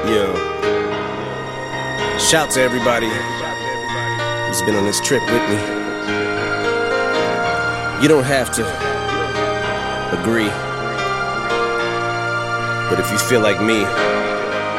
Yo, shout to everybody who's been on this trip with me. You don't have to agree, but if you feel like me,